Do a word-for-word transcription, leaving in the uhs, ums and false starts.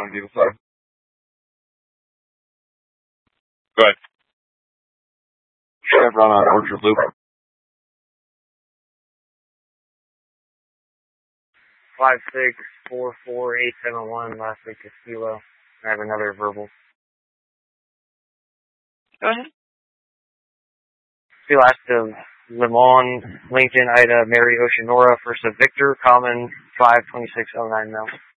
on the other side. Go ahead. Chevron on Orchard Loop. Five six four four eight seven one. Last week is Kilo. I have another verbal. Go ahead. The last of Le Mans, Lincoln, Ida, Mary, Oceanora, first of Victor, common five twenty six oh nine mil.